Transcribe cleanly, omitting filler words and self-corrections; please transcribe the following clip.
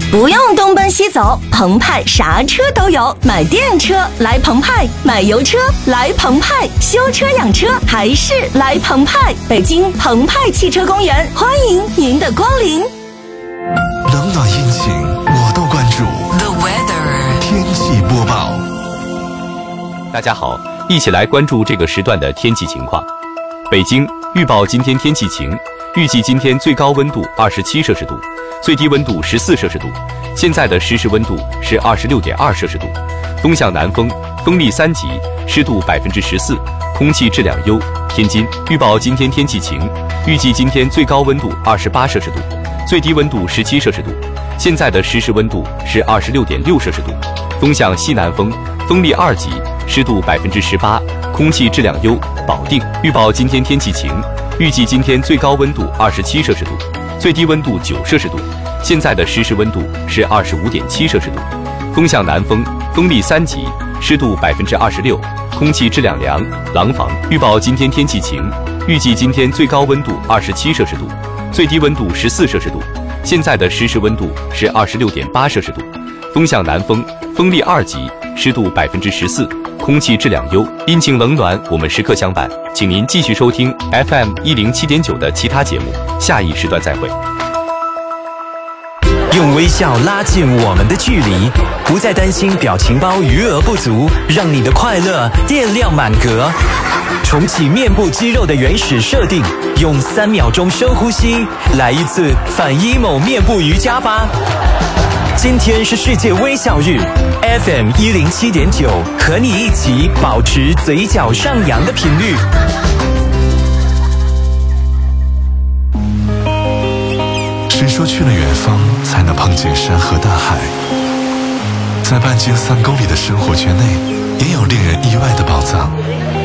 不用东奔西走，澎湃啥车都有，买电车来澎湃，买油车来澎湃，修车养车还是来澎湃。北京澎湃汽车公园，欢迎您的光临。 冷暖阴晴我都关注。 The weather 天气播报。 大家好，一起来关注这个时段的天气情况。北京预报今天天气晴，预计今天最高温度27摄氏度，最低温度14摄氏度。现在的实时温度是26.2摄氏度，风向南风，风力3级，湿度14%，空气质量优。天津预报今天天气晴，预计今天最高温度28摄氏度，最低温度17摄氏度。现在的实时温度是26.6摄氏度，风向西南风，风力2级，湿度18%，空气质量优。保定预报今天天气晴，预计今天最高温度27摄氏度，最低温度9摄氏度。现在的实时温度是25.7摄氏度，风向南风，风力3级，湿度26%，空气质量良。廊坊预报今天天气晴，预计今天最高温度27摄氏度，最低温度14摄氏度。现在的实时温度是26.8摄氏度，风向南风，风力2级，湿度14%，空气质量优。阴晴冷暖，我们时刻相伴，请您继续收听 FM 107.9的其他节目，下一时段再会。 用微笑拉近我们的距离，不再担心表情包余额不足，让你的快乐电量满格。重启面部肌肉的原始设定，用3秒钟深呼吸，来一次反 emo 面部瑜伽吧。今天是世界微笑日 ，FM 107.9和你一起保持嘴角上扬的频率。 谁说去了远方才能碰见山河大海？在半径3公里的生活圈内，也有令人意外的宝藏。